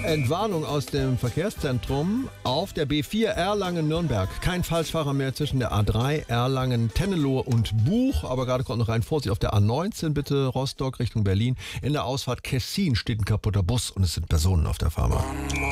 Entwarnung aus dem Verkehrszentrum auf der B4 Erlangen-Nürnberg. Kein Falschfahrer mehr zwischen der A3 Erlangen-Tennelohe und Buch. Aber gerade kommt noch rein Vorsicht auf der A19, bitte Rostock Richtung Berlin. In der Ausfahrt Kessin steht ein kaputter Bus und es sind Personen auf der Fahrbahn.